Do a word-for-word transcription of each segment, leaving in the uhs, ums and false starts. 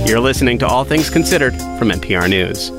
You're listening to All Things Considered from N P R News.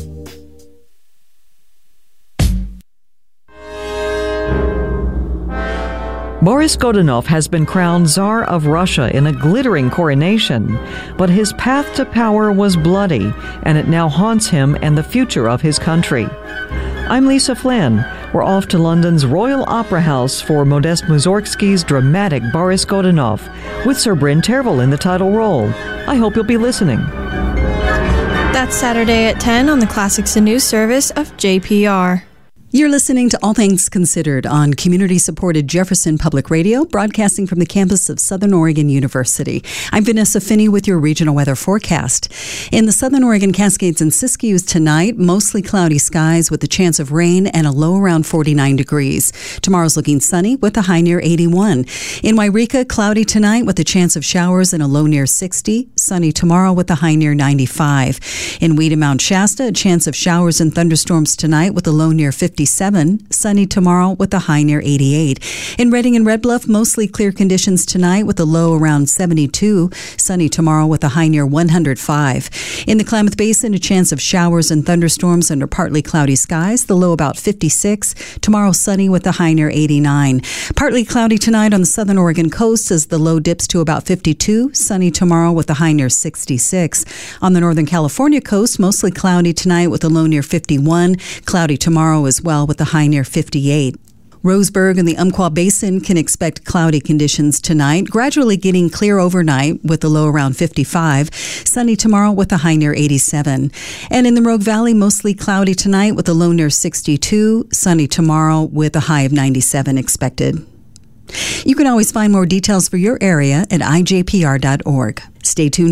Boris Godunov has been crowned Tsar of Russia in a glittering coronation, but his path to power was bloody, and it now haunts him and the future of his country. I'm Lisa Flynn. We're off to London's Royal Opera House for Modest Mussorgsky's dramatic Boris Godunov, with Sir Bryn Tervel in the title role. I hope you'll be listening. That's Saturday at ten on the Classics and News service of J P R. You're listening to All Things Considered on community-supported Jefferson Public Radio, broadcasting from the campus of Southern Oregon University. I'm Vanessa Finney with your regional weather forecast. In the Southern Oregon Cascades and Siskiyous tonight, mostly cloudy skies with a chance of rain and a low around forty-nine degrees. Tomorrow's looking sunny with a high near eighty-one. In Wairika, cloudy tonight with a chance of showers and a low near sixty. Sunny tomorrow with a high near ninety-five. In Weed and Mount Shasta, a chance of showers and thunderstorms tonight with a low near fifty-seven. Sunny tomorrow with a high near eighty-eight. In Redding and Red Bluff, mostly clear conditions tonight with a low around seventy-two. Sunny tomorrow with a high near one hundred five. In the Klamath Basin, a chance of showers and thunderstorms under partly cloudy skies, the low about fifty-six. Tomorrow sunny with a high near eighty-nine. Partly cloudy tonight on the Southern Oregon coast as the low dips to about fifty-two. Sunny tomorrow with a high near sixty-six. On the Northern California coast, mostly cloudy tonight with a low near fifty-one. Cloudy tomorrow as well with a high near fifty-eight. Roseburg and the Umpqua Basin can expect cloudy conditions tonight, gradually getting clear overnight with a low around fifty-five. Sunny tomorrow with a high near eighty-seven. And in the Rogue Valley, mostly cloudy tonight with a low near sixty-two. Sunny tomorrow with a high of ninety-seven expected. You can always find more details for your area at I J P R dot org. Stay tuned.